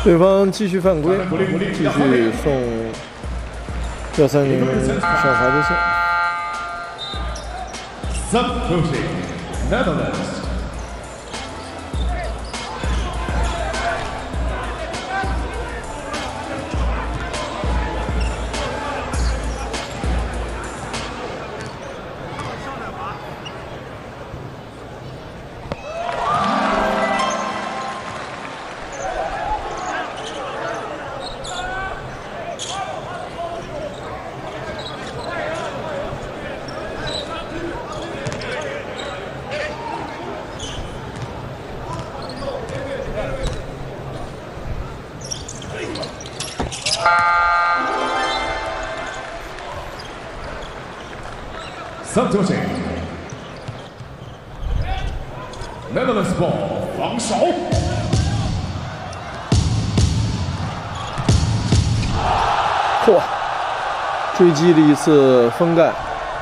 对方继续犯规，继续送130上罚球线。 Substituting Netherlands. Substituting Netherlands ball 防守。 嚯！追击了一次封盖。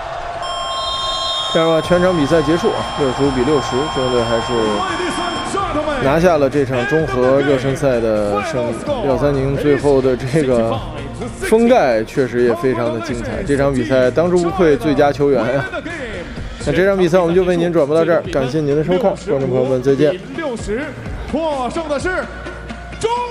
这样的话，全场比赛结束，65比60，中国队还是拿下了这场中和热身赛的胜利。130最后的这个封盖确实也非常的精彩，这场比赛当之无愧最佳球员呀。那这场比赛我们就为您转播到这儿，感谢您的收看，观众朋友们再见。 60获胜的是中。